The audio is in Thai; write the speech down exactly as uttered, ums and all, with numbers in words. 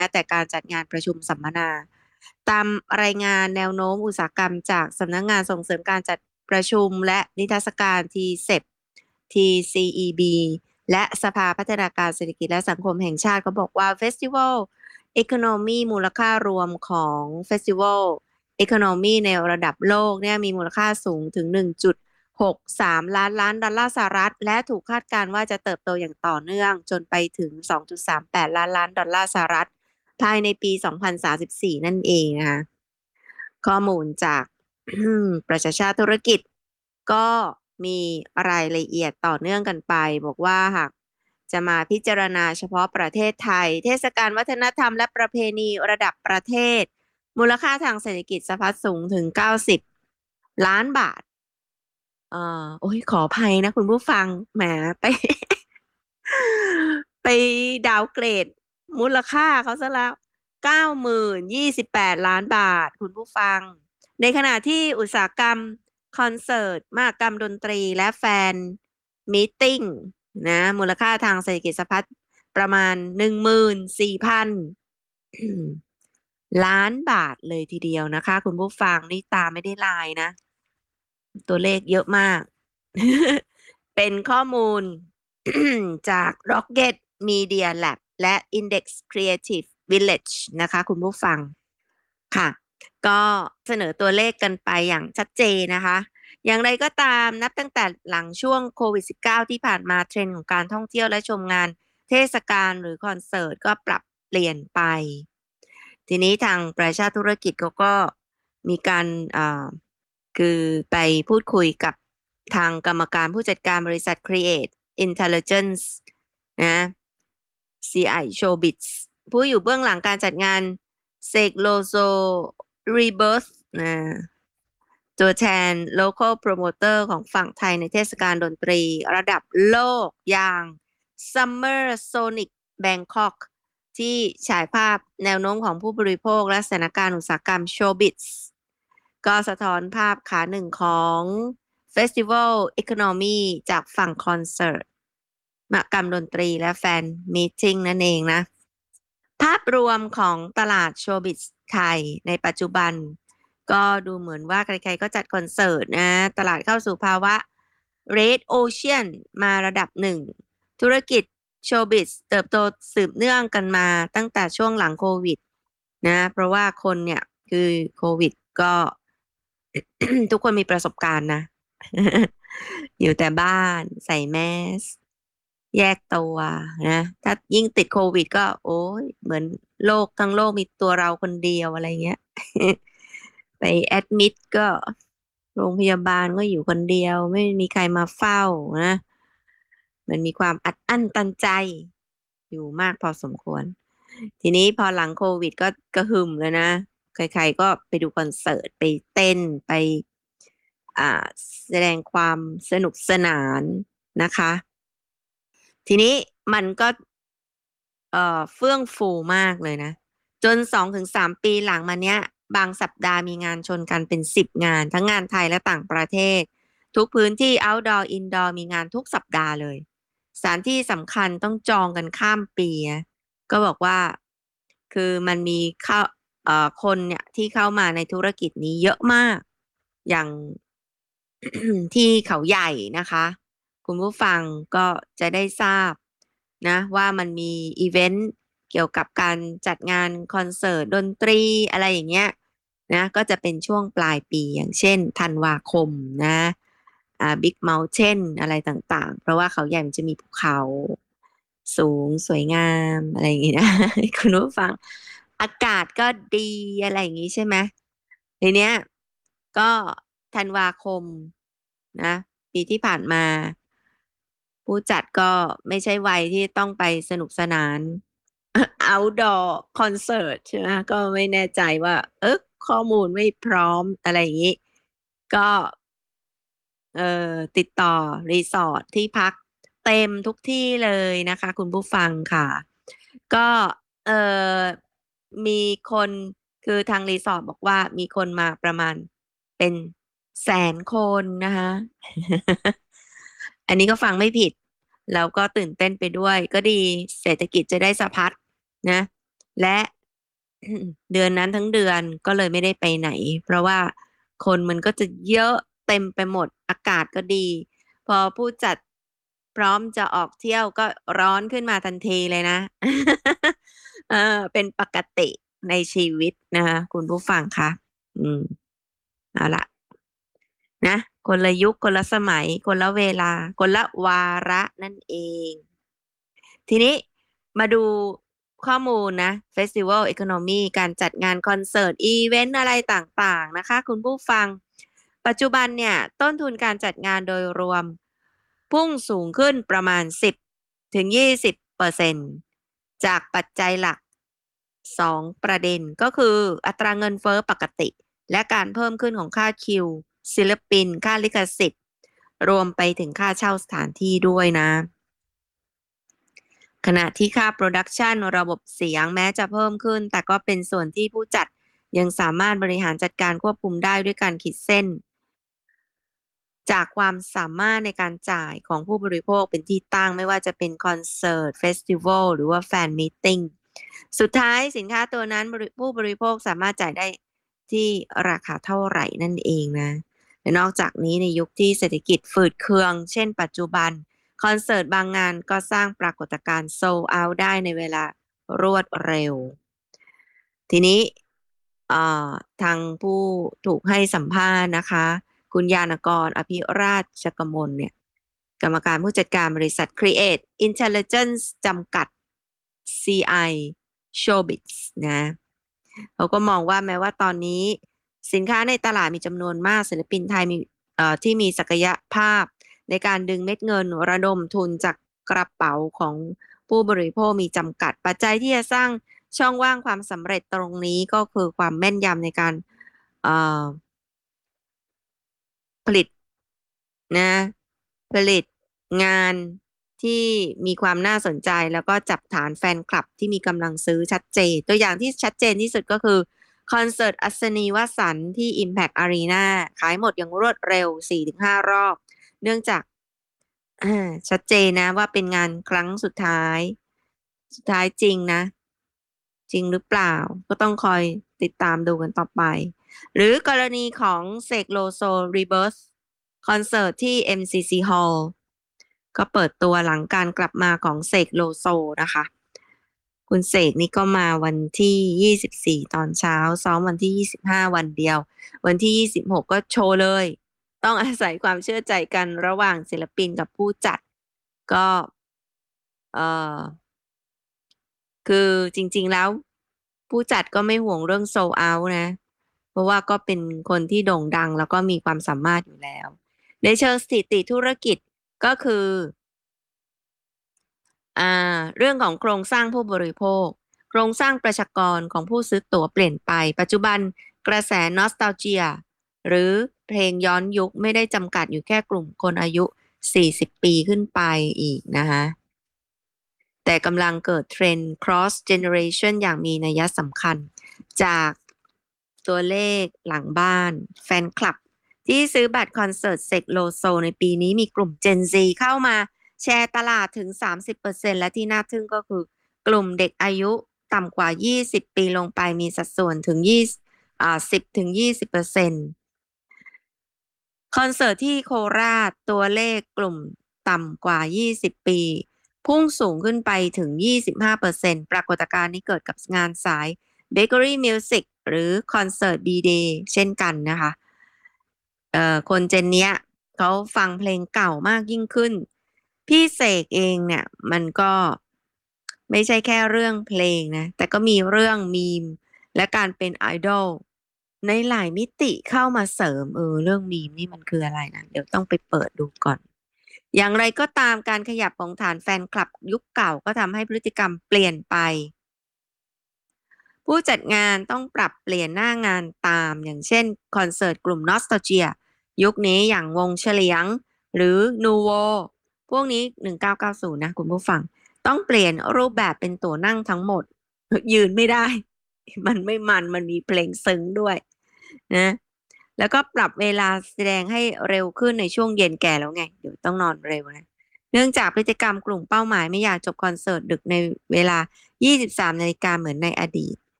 ม้แต่การจัดงานประชุมสัมมนาตามรายงานแนวโน้มอุตสาหกรรมจากสำนักงงานส่งเสริมการจัดประชุมและนิทรรศการ ที เซ อี พี ที ซี อี บี และสภาพัฒนาการเศรษฐกิจและสังคมแห่งชาติเขาบอกว่าเฟสติวัล Economy มูลค่ารวมของเฟสติวัล Economy ในระดับโลกเนี่ยมีมูลค่าสูงถึง หนึ่งจุดหกสาม ล้านล้านดอลลาร์สหรัฐและถูกคาดการณ์ว่าจะเติบโตอย่างต่อเนื่องจนไปถึง สองจุดสามแปด ล้านล้านดอลลาร์สหรัฐภายในปี สองพันสามสิบสี่ นั่นเองนะคะข้อมูลจาก ประชาชาติธุรกิจก็มีรายละเอียดต่อเนื่องกันไปบอกว่าหากจะมาพิจารณาเฉพาะประเทศไทยเทศกาลวัฒนธรรมและประเพณีระดับประเทศมูลค่าทางเศรษฐกิจสะพัดสูงถึงเก้าสิบล้านบาทเอ่อโอ้ยขออภัยนะคุณผู้ฟังแหมไป ไปดาวเกรดมูลค่าเขาซะแล้วเก้าหมื่นยี่สิบแปดล้านบาทคุณผู้ฟังในขณะที่อุตสาหกรรมคอนเสิร์ตมหกรรมดนตรีและแฟนมีตติ้งนะมูลค่าทางเศรษฐกิจสะพัดประมาณหนึ่งหมื่นสี่พันล้านบาทเลยทีเดียวนะคะคุณผู้ฟังนี่ตาไม่ได้ลายนะ ตัวเลขเยอะมาก เป็นข้อมูล จาก Rocket Media Lab และ Index Creative Village นะคะคุณผู้ฟัง ค่ะ ก็เสนอตัวเลขกันไปอย่างชัดเจนนะคะ อย่างไรก็ตามนับตั้งแต่หลังช่วงโควิด สิบเก้า ที่ผ่านมาเทรนด์ของการท่องเที่ยวและชมงานเทศกาลหรือคอนเสิร์ตก็ปรับเปลี่ยนไป ทีนี้ทางประชาธุรกิจเขาก็มีการอ่าคือไปพูดคุยกับทางกรรมการผู้จัดการบริษัท Create Intelligence นะ ซี ไอ Showbiz ผู้อยู่เบื้องหลังการจัดงาน เซกโลโซ Rebirth นะตัวแทน local promoter ของฝั่งไทยในเทศกาลดนตรีระดับโลกอย่าง Summer Sonic Bangkok ที่ฉายภาพแนวโน้มของผู้บริโภคและสถานการณ์อุตสาหกรรมโชว์บิสก็สะท้อนภาพขาหนึ่งของ Festival Economy จากฝั่งคอนเสิร์ตมหกรรมดนตรีและแฟนมีตติ้งนั่นเองนะ ภาพรวมของตลาดโชว์บิสไทยในปัจจุบัน ก็ดูเหมือนว่าใครๆก็จัดคอนเสิร์ตนะตลาดเข้าสู่ภาวะ Red Ocean มาระดับหนึ่ง ธุรกิจโชว์บิสเติบโตสืบเนื่องกันมาตั้งแต่ช่วงหลังโควิดนะเพราะว่าคนเนี่ยคือโควิดก็ ทุกคนมีประสบการณ์นะ อยู่แต่บ้านใส่แมส แยกตัวนะ ถ้ายิ่งติดโควิดก็โอ้ยเหมือนโลกทั้งโลกมีตัวเราคนเดียวอะไรเงี้ย ไปแอดมิดก็โรงพยาบาลก็อยู่คนเดียวไม่มีใครมาเฝ้านะ มันมีความอัดอั้นตันใจอยู่มากพอสมควร ทีนี้พอหลังโควิดก็กระหึ่มเลยนะ ใครๆก็ไปดูคอนเสิร์ตไปเต้นไปอ่าแสดงความสนุกสนานนะคะ ทีนี้มันก็เอ่อเฟื่องฟูมากเลยนะ จน สองถึงสาม ปีหลังมาเนี้ย บางสัปดาห์มีงานชนกันเป็น สิบ งาน ทั้งงานไทยและต่างประเทศ ทุกพื้นที่ outdoor indoor มีงานทุกสัปดาห์เลย สถานที่สำคัญต้องจองกันข้ามปีนะก็บอกว่า คือมันมีเข้าเอ่อคนเนี่ยที่เข้ามาในธุรกิจนี้เยอะมาก อย่าง ที่เขาใหญ่นะคะ คุณผู้ฟังก็จะได้ทราบนะว่ามันมีอีเวนต์เกี่ยวกับการจัดงานคอนเสิร์ตดนตรีอะไรอย่างเงี้ยนะก็จะเป็นช่วงปลายปีอย่างเช่นธันวาคมนะอ่า Big Mountain อะไรต่างๆ เพราะว่าเขาใหญ่มันจะมีภูเขาสูงสวยงามอะไรอย่างงี้นะ คุณผู้ฟังอากาศก็ดีอะไรอย่างงี้ใช่ไหมทีเนี้ยก็ธันวาคมนะปีที่ผ่านมา ผู้จัดก็ไม่ใช่วัยที่ต้องไปสนุกสนาน outdoor concert ใช่ไหมก็ไม่แน่ใจว่า เออข้อมูลไม่พร้อมอะไรอย่างนี้ ก็เอ่อติดต่อรีสอร์ทที่พักเต็มทุกที่เลยนะคะคุณผู้ฟังค่ะ ก็เอ่อมีคนคือทางรีสอร์ทบอกว่ามีคนมาประมาณเป็นแสนคนนะคะ อันนี้ก็ฟังไม่ผิด แล้วก็ตื่นเต้นไปด้วยก็ดีเศรษฐกิจจะได้สะพัดนะและ เดือนนั้นทั้งเดือนก็เลยไม่ได้ไปไหน เพราะว่าคนมันก็จะเยอะเต็มไปหมด อากาศก็ดี พอผู้จัดพร้อมจะออกเที่ยวก็ร้อนขึ้นมาทันทีเลยนะ เออ เป็นปกติในชีวิตนะคะคุณผู้ฟังคะ อืม เอาล่ะ นะ คนละยุค คนละสมัย คนละเวลา คนละวาระนั่นเอง ทีนี้มาดูข้อมูลนะ Festival Economy การจัดงานคอนเสิร์ต อิเวนต์อะไรต่าง ๆ นะคะคุณผู้ฟัง ปัจจุบันเนี่ยต้นทุนการจัดงานโดยรวมพุ่งสูงขึ้นประมาณ สิบถึงยี่สิบเปอร์เซ็นต์ จากปัจจัยหลัก สอง ประเด็น ก็คืออัตราเงินเฟ้อปกติ และการเพิ่มขึ้นของค่าคิวศิลปิน ค่าลิขสิทธิ์ รวมไปถึงค่าเช่าสถานที่ด้วยนะ ขณะที่ค่าโพรดักชันระบบเสียงแม้จะเพิ่มขึ้น แต่ก็เป็นส่วนที่ผู้จัดยังสามารถบริหารจัดการควบคุมได้ด้วยการขีดเส้น จากความสามารถในการจ่ายของผู้บริโภคเป็นที่ตั้ง ไม่ว่าจะเป็นคอนเสิร์ต เฟสติวัล หรือว่าแฟนมีตติง สุดท้ายสินค้าตัวนั้นบริ ผู้บริโภคสามารถจ่ายได้ที่ราคาเท่าไรนั่นเองนะ และนอกจากนี้ในยุคที่เศรษฐกิจฝืดเคือง เช่น ปัจจุบัน คอนเสิร์ตบางงานก็สร้างปรากฏการณ์ Sold Out ได้ในเวลารวดเร็ว ทีนี้ อ่า ทางผู้ถูกให้สัมภาษณ์นะคะ คุณยานกร อภิราชกมลเนี่ย กรรมการผู้จัดการบริษัท Create Intelligence จำกัด ซี ไอ Showbiz นะ เขาก็มองว่าแม้ว่าตอนนี้สินค้าในตลาดมีจำนวนมาก ศิลปินไทยมี เอ่อ ที่มีศักยภาพในการดึงเม็ดเงินระดมทุนจากกระเป๋าของผู้บริโภคมีจำกัด ปัจจัยที่จะสร้างช่องว่างความสำเร็จตรงนี้ ก็คือความแม่นยำในการ เอ่อ ผลิต นะ ผลิตงานที่มีความน่าสนใจ แล้วก็จับฐานแฟนคลับที่มีกำลังซื้อชัดเจน ตัวอย่างที่ชัดเจนที่สุดก็คือคอนเสิร์ต อัศนีย์ วสันต์ ที่ Impact Arena ขายหมดอย่างรวดเร็ว สี่ถึงห้า รอบ เนื่องจาก อา ชัดเจนนะว่าเป็นงานครั้งสุดท้าย สุดท้ายจริงนะ จริงหรือเปล่า ก็ต้องคอยติดตามดูกันต่อไป หรือกรณีของเสกโลโซ Rebirth คอนเสิร์ตที่ เอ็ม ซี ซี Hall ก็เปิดตัวหลังการกลับมาของเสกโลโซนะคะ คุณเสกนี่ก็มาวันที่ ยี่สิบสี่ ตอนเช้า ซ้อมวันที่ ยี่สิบห้า วันเดียว วันที่ ยี่สิบหก ก็โชว์เลย ต้อง อาศัย ความเชื่อใจกันระหว่างศิลปินกับผู้จัด ก็ เอ่อ คือจริง ๆ แล้ว ผู้จัดก็ไม่ห่วงเรื่อง Sold Out นะ เพราะว่าก็เป็นคนที่โด่งดัง แล้วก็มีความสามารถอยู่แล้ว ในเชิงสถิติธุรกิจก็คือ อ่า เรื่องของโครงสร้างผู้บริโภค โครงสร้างประชากรของผู้ซื้อตั๋วเปลี่ยนไป ปัจจุบันกระแส Nostalgia หรือเพลงย้อนยุคไม่ได้จำกัดอยู่แค่กลุ่มคนอายุ สี่สิบ ปีขึ้นไปอีกนะคะ แต่กำลังเกิด Trend Cross Generation อย่างมีนัยสำคัญ จากตัวเลขหลังบ้าน แฟนคลับที่ซื้อบัตรคอนเสิร์ตเสกโลโซในปีนี้มีกลุ่ม Gen Z เข้ามาแชร์ตลาดถึง สามสิบเปอร์เซ็นต์ และที่น่าทึ่งก็คือกลุ่มเด็กอายุต่ำกว่า ยี่สิบ ปีลงไปมีสัดส่วนถึง ยี่สิบ อ่า สิบถึงยี่สิบเปอร์เซ็นต์ คอนเสิร์ตที่โคราชตัวเลขกลุ่มต่ำกว่า ยี่สิบ ปีพุ่งสูงขึ้นไปถึง ยี่สิบห้าเปอร์เซ็นต์ ปรากฏการณ์นี้เกิดกับงานสาย Bakery Music หรือคอนเสิร์ต B-Day เช่นกันนะคะ เอ่อ คน Gen เนี้ยเขาฟังเพลงเก่ามากยิ่งขึ้น พี่เสกเองเนี่ยมันก็ ไม่ใช่แค่เรื่องเพลงนะ แต่ก็มีเรื่อง Meme และการเป็น Idol ในหลายมิติเข้ามาเสริม เออ เรื่อง Meme นี่มันคืออะไรนะ เดี๋ยวต้องไปเปิดดูก่อน อย่างไรก็ตามการขยับของฐานแฟนคลับยุคเก่าก็ทำให้พฤติกรรมเปลี่ยนไป ผู้จัดงานต้องปรับเปลี่ยนหน้างานตาม อย่างเช่น คอนเสิร์ตกลุ่ม Nostalgia ยุคนี้อย่างวงเฉลียง หรือ นูโว พวกนี้ หนึ่งเก้าเก้าศูนย์ นะคุณผู้ฟัง ต้องเปลี่ยนรูปแบบเป็นตั๋วนั่งทั้งหมด ยืนไม่ได้ มันไม่มัน มันมีเพลงซึ้งด้วยนะ แล้วก็ปรับเวลาแสดงให้เร็วขึ้นในช่วงเย็น แก่แล้วไง เดี๋ยวต้องนอนเร็วนะเนื่องจากพฤติกรรมกลุ่มเป้าหมายไม่อยากจบคอนเสิร์ตดึกในเวลา ยี่สิบสาม นาฬิกาเหมือนในอดีต